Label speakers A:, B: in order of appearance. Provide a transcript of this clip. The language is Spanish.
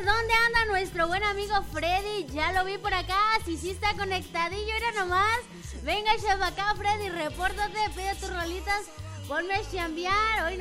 A: ¿dónde anda nuestro buen amigo Freddy? Ya lo vi por acá, sí está conectadillo, era nomás. Venga, chef, acá Freddy, repórtate, pide tus rolitas, ponme a chambear. Hoy